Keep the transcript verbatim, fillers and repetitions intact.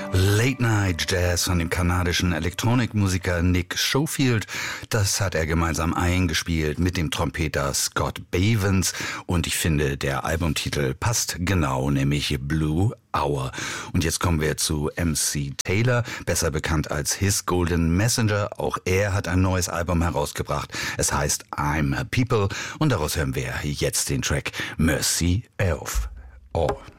Late Night Jazz von dem kanadischen Elektronikmusiker Nick Schofield. Das hat er gemeinsam eingespielt mit dem Trompeter Scott Bavens. Und ich finde, der Albumtitel passt genau, nämlich Blue Hour. Und jetzt kommen wir zu M C Taylor, besser bekannt als His Golden Messenger. Auch er hat ein neues Album herausgebracht. Es heißt I'm a People. Und daraus hören wir jetzt den Track Mercy of All.